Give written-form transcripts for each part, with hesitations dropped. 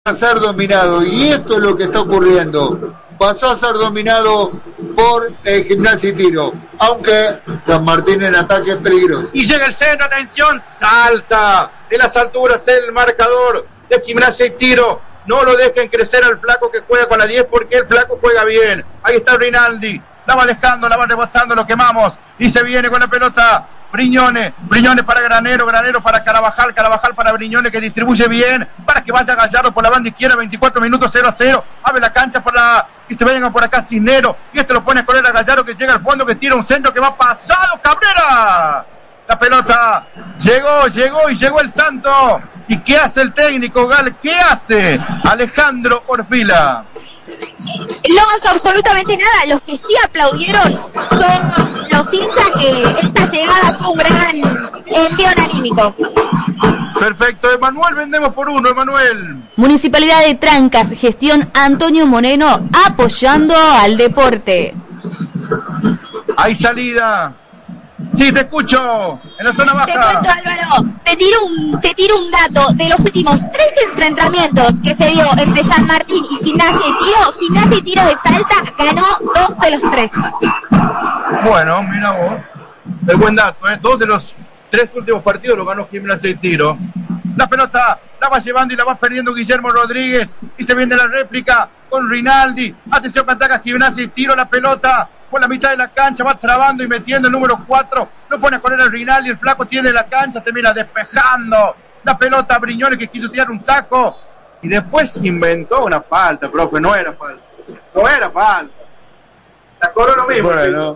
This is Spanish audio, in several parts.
a ser dominado, y esto es lo que está ocurriendo. Pasó a ser dominado por Gimnasia y Tiro, aunque San Martín en ataque es peligroso. Y llega el centro, atención, salta de las alturas el marcador de Gimnasia y Tiro. No lo dejen crecer al flaco que juega con la 10, porque el flaco juega bien. Ahí está Rinaldi, la va dejando, la va rebotando, lo quemamos, y se viene con la pelota Brignone para Granero para Carabajal para Brignone, que distribuye bien, para que vaya Gallardo por la banda izquierda. 24 minutos, 0-0, abre la cancha para que se vengan por acá Cisnero, y este lo pone a correr a Gallardo, que llega al fondo, que tira un centro que va pasado, Cabrera, la pelota, llegó el Santo. ¿Y qué hace el técnico, Gal? ¿Qué hace Alejandro Orfila? No hace absolutamente nada. Los que sí aplaudieron son los hinchas, que esta llegada fue un gran envío anímico. Perfecto, Emanuel, vendemos por uno, Emanuel. Municipalidad de Trancas, gestión Antonio Moreno, apoyando al deporte. Hay salida. Sí, te escucho, en la zona baja. Te cuento, Álvaro, te tiro un dato. De los últimos 3 enfrentamientos que se dio entre San Martín y Gimnasia y Tiro de Salta ganó 2 de los 3. Bueno, mira vos, es buen dato, 2 de los 3 últimos partidos lo ganó Gimnasia y Tiro. La pelota la va llevando y la va perdiendo Guillermo Rodríguez, y se viene la réplica con Rinaldi. Atención que ataca Gimnasia y Tiro, la pelota por la mitad de la cancha, va trabando y metiendo el número 4, lo pone a correr el Rinaldi, el flaco tiene la cancha, termina despejando la pelota a Brignone, que quiso tirar un taco, y después inventó una falta, profe, no era falta, la cobró lo mismo.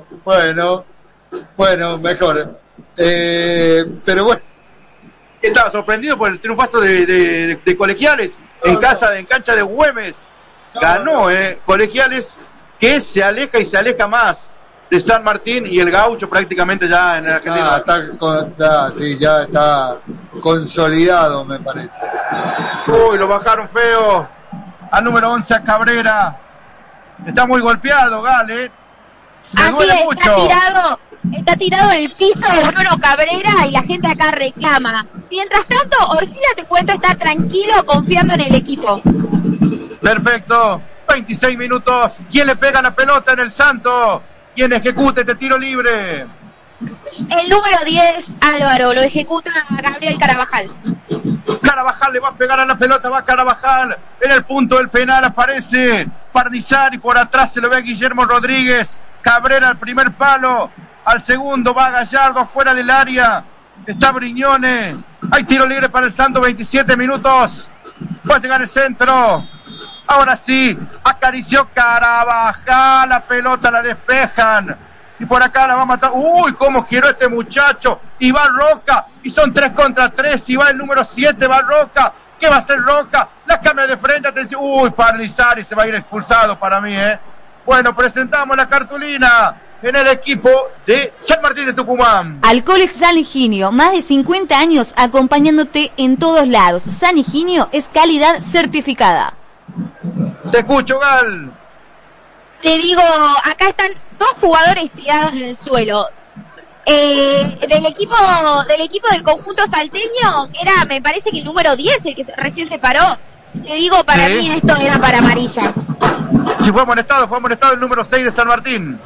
Bueno, mejor, pero bueno. Estaba sorprendido por el triunfazo de Colegiales en cancha de Güemes. Ganó Colegiales, que se aleja más de San Martín, y el Gaucho prácticamente ya en el Argentina. Ya está consolidado, me parece. Uy, lo bajaron feo al número 11, a Cabrera. Está muy golpeado, Gale. Me duele mucho. Está tirado en el piso de Bruno Cabrera, y la gente acá reclama. Mientras tanto, Orfila, te cuento, está tranquilo, confiando en el equipo. Perfecto. 26 minutos. ¿Quién le pega la pelota en el Santo? ¿Quién ejecuta este tiro libre? El número 10, Álvaro, lo ejecuta Gabriel Carabajal. Carabajal le va a pegar a la pelota, va Carabajal. En el punto del penal aparece Parnizari, por atrás se lo ve a Guillermo Rodríguez. Cabrera al primer palo, al segundo va Gallardo afuera del área. Está Brignone. Hay tiro libre para el Santo, 27 minutos. Va a llegar el centro. Ahora sí, acarició Carabajal, la pelota la despejan, y por acá la va a matar. Uy, cómo giró este muchacho, y va Roca, y son 3 contra 3, y va el número 7, va Roca. ¿Qué va a hacer Roca? La cambia de frente, atención. Uy, Parnizari se va a ir expulsado para mí, Bueno, presentamos la cartulina en el equipo de San Martín de Tucumán. Alcoholes San Higinio, más de 50 años acompañándote en todos lados. San Higinio es calidad certificada. Te escucho, Gal. Te digo, acá están 2 jugadores tirados en el suelo. Del equipo del conjunto salteño, era, me parece que el número 10, el que recién se paró. Te digo, para mí esto era para amarilla. Sí, fue amonestado el número 6 de San Martín.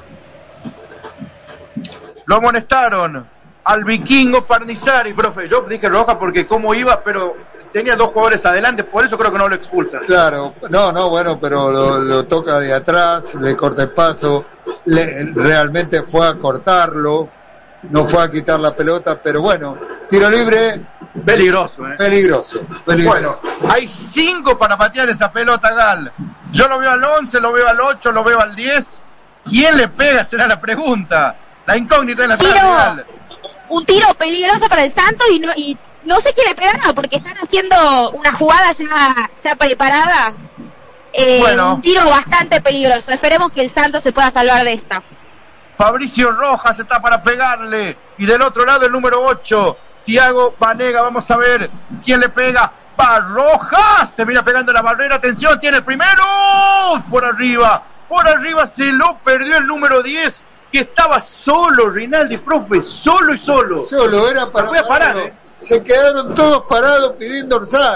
Lo amonestaron al vikingo Parnizari, profe. Yo dije roja porque cómo iba, pero tenía 2 jugadores adelante, por eso creo que no lo expulsan. Claro, bueno, pero lo toca de atrás, le corta el paso, realmente fue a cortarlo, no fue a quitar la pelota, pero bueno, tiro libre. Peligroso. Bueno, hay 5 para patear esa pelota, Gal. Yo lo veo al 11, lo veo al 8, lo veo al 10. ¿Quién le pega? Será la pregunta. La incógnita de la tarde, Gal. Un tiro peligroso para el Santo, y no sé quién le pegará, porque están haciendo una jugada ya preparada. Un tiro bastante peligroso. Esperemos que el Santos se pueda salvar de esta. Fabricio Rojas está para pegarle, y del otro lado el número 8, Tiago Vanega. Vamos a ver quién le pega. Va Rojas, termina pegando la barrera. Atención, tiene el primero. Por arriba se lo perdió el número 10, que estaba solo, Rinaldi, profe, solo. Era para parar. Se quedaron todos parados pidiendo offside.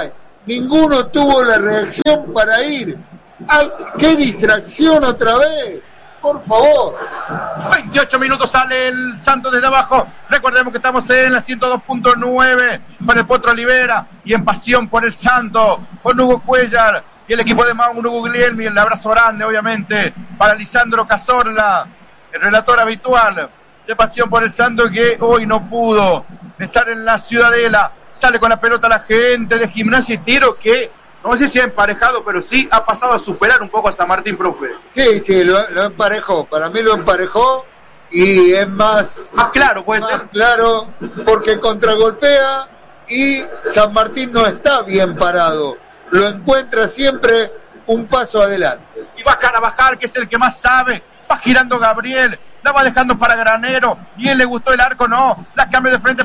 ninguno tuvo la reacción para ir. ¡Ay, qué distracción otra vez! Por favor. 28 minutos sale el Santos desde abajo. Recordemos que estamos en la 102.9 con el Potro Olivera y en pasión por el Santos, con Hugo Cuellar y el equipo de Mauro Guglielmi. El abrazo grande, obviamente, para Lisandro Cazorla, el relator habitual de pasión por el Santos, que hoy no pudo estar en la Ciudadela. Sale con la pelota la gente de Gimnasia y Tiro, que no sé si ha emparejado, pero sí ha pasado a superar un poco a San Martín, profe. Sí, lo emparejó. Para mí lo emparejó y es más claro, puede ser. Claro, porque contragolpea y San Martín no está bien parado. Lo encuentra siempre un paso adelante. Y va Carabajal, que es el que más sabe. Va girando Gabriel, la va dejando para Granero. Bien le gustó el arco, no. La cambia de frente